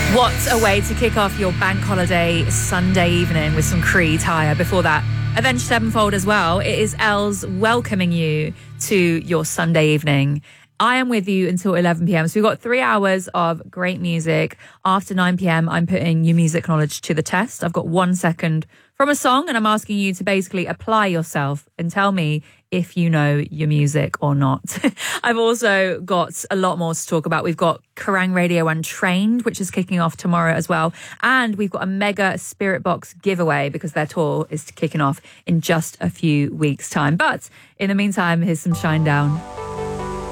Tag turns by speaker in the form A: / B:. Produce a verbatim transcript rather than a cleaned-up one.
A: What a way to kick off your bank holiday Sunday evening with some Creed Higher. Before that, Avenged Sevenfold as well. It is Els welcoming you to your Sunday evening. I am with you until eleven p.m. So we've got three hours of great music. After nine p.m, I'm putting your music knowledge to the test. I've got one second from a song and I'm asking you to basically apply yourself and tell me if you know your music or not. I've also got a lot more to talk about. We've got Kerrang Radio Untrained, which is kicking off tomorrow as well. And we've got a mega Spirit Box giveaway because their tour is kicking off in just a few weeks' time. But in the meantime, here's some Shine Down.